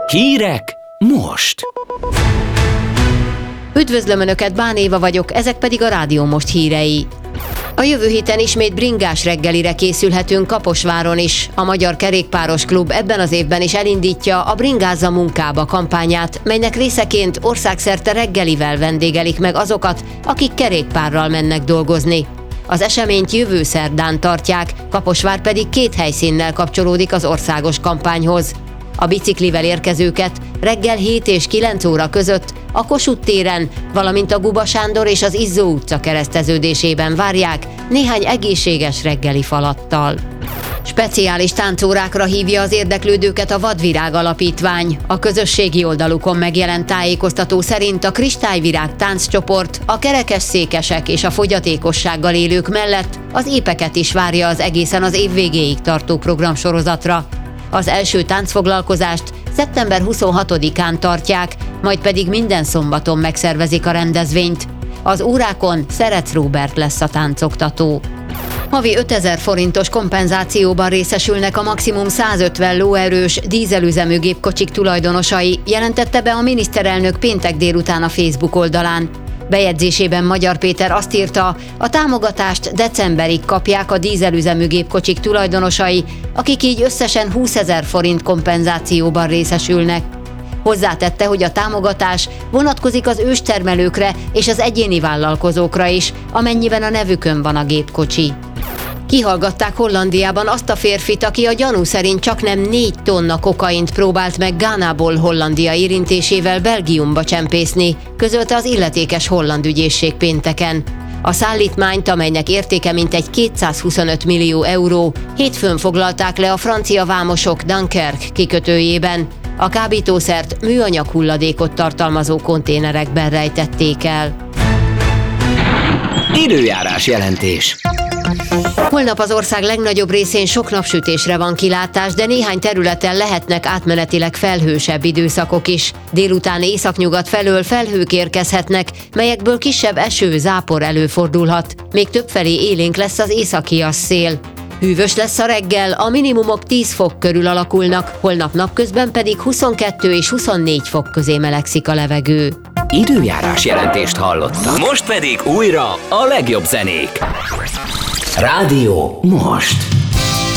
Hírek most! Üdvözlöm Önöket, Bán Éva vagyok, ezek pedig a Rádió Most hírei. A jövő héten ismét bringás reggelire készülhetünk Kaposváron is. A Magyar Kerékpáros Klub ebben az évben is elindítja a Bringázza munkába kampányát, melynek részeként országszerte reggelivel vendégelik meg azokat, akik kerékpárral mennek dolgozni. Az eseményt jövő szerdán tartják, Kaposvár pedig 2 helyszínnel kapcsolódik az országos kampányhoz. A biciklivel érkezőket reggel 7 és 9 óra között a Kossuth téren, valamint a Guba Sándor és az Izzó utca kereszteződésében várják néhány egészséges reggeli falattal. Speciális táncórákra hívja az érdeklődőket a Vadvirág Alapítvány. A közösségi oldalukon megjelent tájékoztató szerint a Kristályvirág tánccsoport a kerekesszékesek és a fogyatékossággal élők mellett az épeket is várja az egészen az év végéig tartó programsorozatra. Az első táncfoglalkozást szeptember 26-án tartják, majd pedig minden szombaton megszervezik a rendezvényt. Az órákon Szerec Róbert lesz a táncoktató. Havi 5000 forintos kompenzációban részesülnek a maximum 150 lóerős dízelüzemű gépkocsik tulajdonosai, jelentette be a miniszterelnök péntek délután a Facebook oldalán. Bejegyzésében Magyar Péter azt írta, a támogatást decemberig kapják a dízelüzemű gépkocsik tulajdonosai, akik így összesen 20 000 forint kompenzációban részesülnek. Hozzátette, hogy a támogatás vonatkozik az őstermelőkre és az egyéni vállalkozókra is, amennyiben a nevükön van a gépkocsi. Kihallgatták Hollandiában azt a férfit, aki a gyanú szerint csaknem 4 tonna kokaint próbált meg Ghanából Hollandia érintésével Belgiumba csempészni, közölte az illetékes holland ügyészség pénteken. A szállítmányt, amelynek értéke mintegy 225 millió euró, hétfőn foglalták le a francia vámosok Dunkerque kikötőjében. A kábítószert műanyag hulladékot tartalmazó konténerekben rejtették el. Időjárás jelentés. Holnap az ország legnagyobb részén sok napsütésre van kilátás, de néhány területen lehetnek átmenetileg felhősebb időszakok is. Délután északnyugat felől felhők érkezhetnek, melyekből kisebb eső, zápor előfordulhat. Még többfelé élénk lesz az északias szél. Hűvös lesz a reggel, a minimumok 10 fok körül alakulnak, holnap napközben pedig 22 és 24 fok közé melegszik a levegő. Időjárás jelentést hallottak. Most pedig újra a legjobb zenék. Rádió Most.